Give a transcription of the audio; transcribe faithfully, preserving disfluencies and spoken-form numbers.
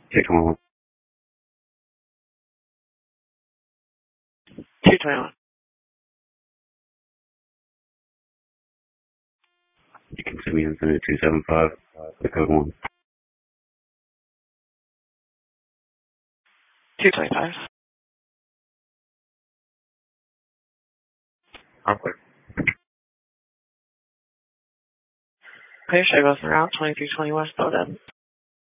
two twenty-one. two twenty-one. You can send me in send it two seven five, the code one. two twenty-five. Okay. Clear show goes around twenty-three twenty West Bowden.